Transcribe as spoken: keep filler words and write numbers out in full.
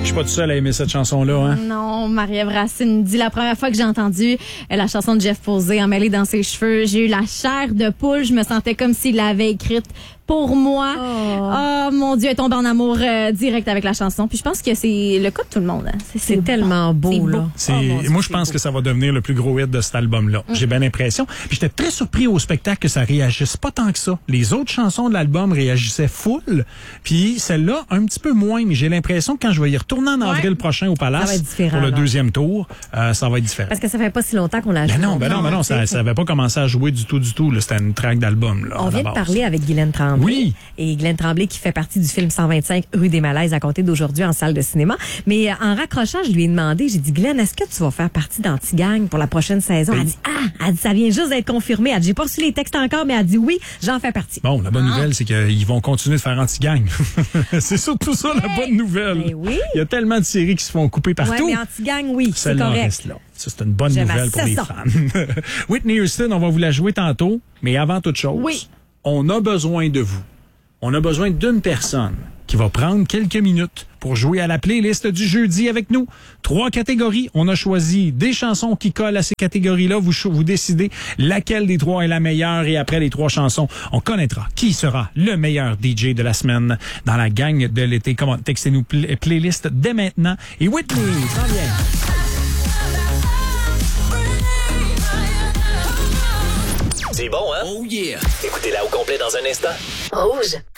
suis pas tout seul à aimer cette chanson-là, hein? Non, Marie-Ève Racine dit la première fois que j'ai entendu euh, la chanson de Jeff Posey emmêlée dans ses cheveux, j'ai eu la chair de poule, je me sentais comme s'il l'avait écrite pour moi. Oh, oh mon Dieu, elle tombe en amour euh, direct avec la chanson. Puis je pense que c'est le cas de tout le monde. Hein. C'est, c'est, c'est tellement beau, beau là. C'est, oh, Dieu, moi, je pense beau. que ça va devenir le plus gros hit de cet album-là. Mm. J'ai bien l'impression. Puis j'étais très surpris au spectacle que ça réagisse pas tant que ça. Les autres chansons de l'album réagissaient full. Puis celle-là, un petit peu moins. Mais j'ai l'impression que quand je vais y retourner en avril ouais. prochain au Palace pour le deuxième tour, euh, ça va être différent. Parce que ça fait pas si longtemps qu'on l'a joué. Ben non, ben non, ben non, ça, ça avait pas commencé à jouer du tout, du tout. Là. C'était une track d'album. Là, On vient de parler avec Guylaine Tremblay. Oui. Et Glenn Tremblay qui fait partie du film cent vingt-cinq rue des Malaises à compter d'aujourd'hui en salle de cinéma. Mais en raccrochant, je lui ai demandé, j'ai dit, Glenn, est-ce que tu vas faire partie d'Antigang pour la prochaine saison? Elle a dit, ah, elle dit, ça vient juste d'être confirmé. Elle a dit, j'ai pas reçu les textes encore, mais elle a dit oui, j'en fais partie. Bon, la bonne ah. nouvelle, c'est qu'ils vont continuer de faire Antigang. C'est surtout ça, hey, la bonne nouvelle. Ben oui. Il y a tellement de séries qui se font couper partout. Ouais, mais Antigang, oui, c'est correct. Reste là. Ça, c'est une bonne J'aime nouvelle pour les ça. fans. Whitney Houston, on va vous la jouer tantôt, mais avant toute chose, oui. on a besoin de vous. On a besoin d'une personne qui va prendre quelques minutes pour jouer à la playlist du jeudi avec nous. Trois catégories. On a choisi des chansons qui collent à ces catégories-là. Vous, vous décidez laquelle des trois est la meilleure et après les trois chansons, on connaîtra qui sera le meilleur D J de la semaine dans la gang de l'été. Comment textez-nous pl- playlist dès maintenant. Et Whitney, très bien. C'est bon, hein? Oh yeah! Écoutez-la au complet dans un instant. Rouge.